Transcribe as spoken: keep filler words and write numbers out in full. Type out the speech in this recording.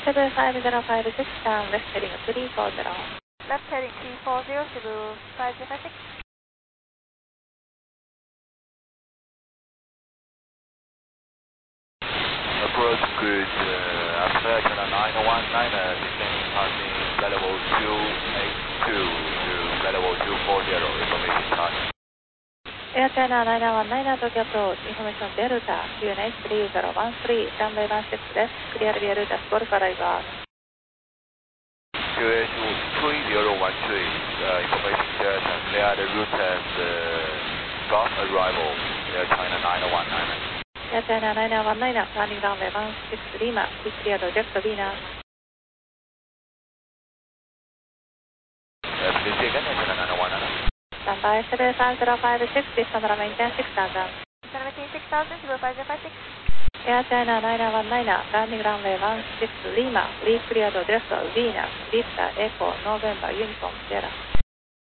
Cebu five zero five six down, left heading three four zero. Left heading three four zero, Cebu five zero five six. Approach good, uh, after channel nine one nine, uh, descending passing level two eight two to level two four zero, information charge. Air China nine one nine, Tokyo approach, information Delta, Q N H three zero one three, runway one six left, clear via route as Golf arrival. Q N H three zero one three, uh, information charge and clear the route as uh, Golf arrival, Air China nine one nine. Air China nine one nine, landing runway one six Lima, be cleared to jet to Venus. Uh, please say again, Air China nine one nine. Standby Cebu five zero five six, descend maintain six thousand. Descend maintain six thousand, Cebu five zero five six. Air China nine one nine, landing runway one six Lima, re cleared to jet to Venus, Victor Echo November Uniform Sierra.